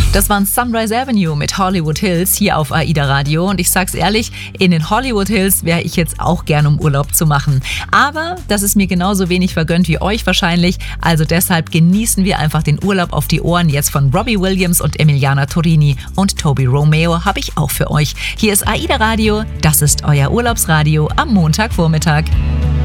Das waren Sunrise Avenue mit Hollywood Hills hier auf AIDA Radio. Und ich sag's ehrlich, in den Hollywood Hills wäre ich jetzt auch gern, um Urlaub zu machen. Aber das ist mir genauso wenig vergönnt wie euch wahrscheinlich. Also deshalb genießen wir einfach den Urlaub auf die Ohren jetzt von Robbie Williams und Emiliana Torini. Und Toby Romeo habe ich auch für euch. Hier ist AIDA Radio. Das ist euer Urlaubsradio am Montagvormittag.